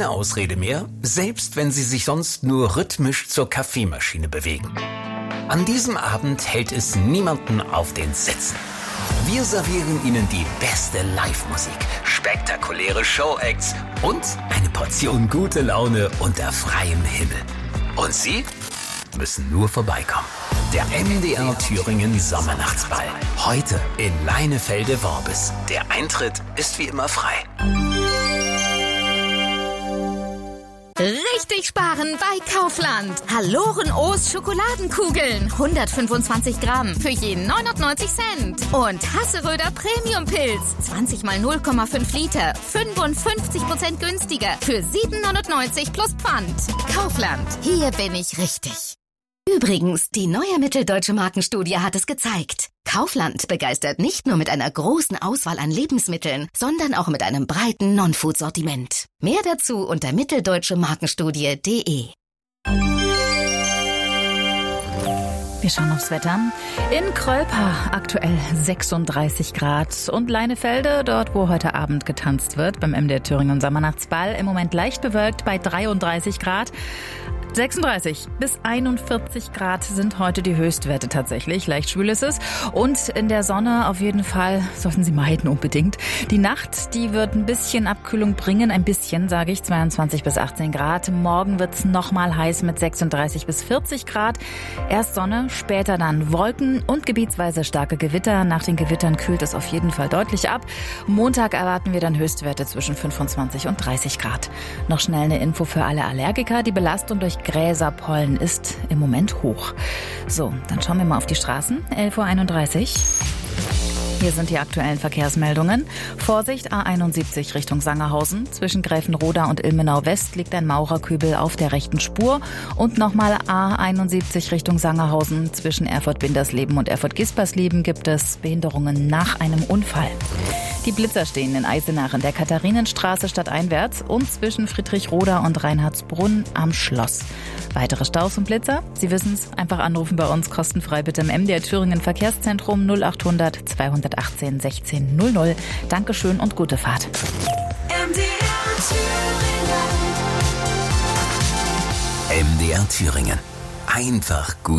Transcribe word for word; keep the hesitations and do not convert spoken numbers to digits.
keine Ausrede mehr, selbst wenn Sie sich sonst nur rhythmisch zur Kaffeemaschine bewegen. An diesem Abend hält es niemanden auf den Sitzen. Wir servieren Ihnen die beste Live-Musik, spektakuläre Show-Acts und eine Portion gute Laune unter freiem Himmel. Und Sie müssen nur vorbeikommen. Der M D R Thüringen Sommernachtsball. Heute in Leinefelde-Worbis. Der Eintritt ist wie immer frei. Richtig sparen bei Kaufland. Haloren-O's Schokoladenkugeln. hundertfünfundzwanzig Gramm für jeden neunundneunzig Cent. Und Hasseröder Premium-Pilz. zwanzig mal null Komma fünf Liter. fünfundfünfzig Prozent günstiger. Für sieben neunundneunzig plus Pfand. Kaufland. Hier bin ich richtig. Übrigens, die neue Mitteldeutsche Markenstudie hat es gezeigt. Kaufland begeistert nicht nur mit einer großen Auswahl an Lebensmitteln, sondern auch mit einem breiten Non-Food-Sortiment. Mehr dazu unter mitteldeutsche markenstudie punkt de. Wir schauen aufs Wetter. In Krölpa aktuell sechsunddreißig Grad und Leinefelde, dort wo heute Abend getanzt wird, beim M D R Thüringen Sommernachtsball, im Moment leicht bewölkt bei dreiunddreißig Grad. sechsunddreißig bis einundvierzig Grad sind heute die Höchstwerte tatsächlich. Leicht schwül ist es. Und in der Sonne auf jeden Fall sollten Sie meiden unbedingt. Die Nacht, die wird ein bisschen Abkühlung bringen. Ein bisschen, sage ich, zweiundzwanzig bis achtzehn Grad. Morgen wird es nochmal heiß mit sechsunddreißig bis vierzig Grad. Erst Sonne, später dann Wolken und gebietsweise starke Gewitter. Nach den Gewittern kühlt es auf jeden Fall deutlich ab. Montag erwarten wir dann Höchstwerte zwischen fünfundzwanzig und dreißig Grad. Noch schnell eine Info für alle Allergiker. Die Belastung durch Gräserpollen ist im Moment hoch. So, dann schauen wir mal auf die Straßen. elf Uhr einunddreißig. Hier sind die aktuellen Verkehrsmeldungen. Vorsicht, A einundsiebzig Richtung Sangerhausen. Zwischen Gräfenroda und Ilmenau West liegt ein Maurerkübel auf der rechten Spur. Und nochmal A einundsiebzig Richtung Sangerhausen. Zwischen Erfurt-Bindersleben und Erfurt-Gispersleben gibt es Behinderungen nach einem Unfall. Die Blitzer stehen in Eisenach in der Katharinenstraße stadteinwärts und zwischen Friedrichroda und Reinhardsbrunn am Schloss. Weitere Staus und Blitzer? Sie wissen es, einfach anrufen bei uns kostenfrei bitte im M D R Thüringen Verkehrszentrum null achthundert zweihundertachtzehn sechzehn null null. Dankeschön und gute Fahrt. M D R Thüringen. M D R Thüringen. Einfach gut.